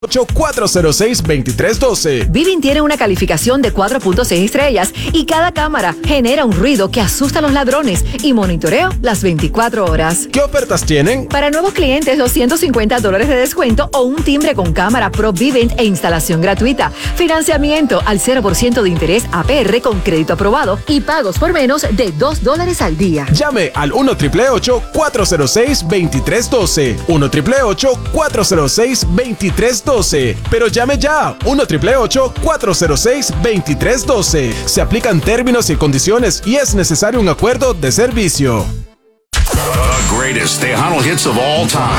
406-2312. Vivint tiene una calificación de 4.6 estrellas y cada cámara genera un ruido que asusta a los ladrones y monitoreo las 24 horas. ¿Qué ofertas tienen? Para nuevos clientes, $250 de descuento o un timbre con cámara Pro Vivint e instalación gratuita. Financiamiento al 0% de interés APR con crédito aprobado y pagos por menos de $2 al día. Llame al 1-888-406-2312. 1-888-406-2312. Pero llame ya, 1-888-406-2312. Se aplican términos y condiciones y es necesario un acuerdo de servicio. The greatest Tejano hits of all time.